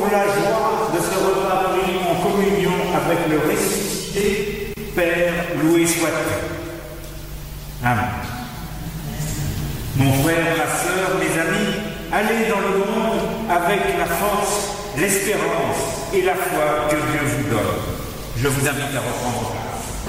pour la joie de ce repas pris en communion avec le ressuscité, Père, loué soit-tu. Amen. Mon frère, ma sœur, mes amis, allez dans le monde avec la force, l'espérance et la foi que Dieu vous donne. Je vous invite à reprendre place.